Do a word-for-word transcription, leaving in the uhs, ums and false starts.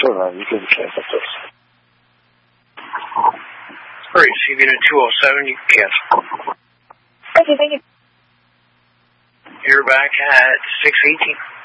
Sure, Ron, you can cancel this. All right, receiving at two oh seven, you can cancel. Okay, thank you. You're back at six eighteen.